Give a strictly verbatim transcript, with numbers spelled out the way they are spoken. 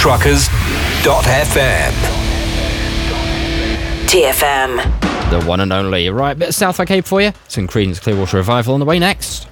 truckers dot f m. T F M. The one and only. Right, bit of Southside Cape for you. Some Creedence Clearwater Revival on the way next.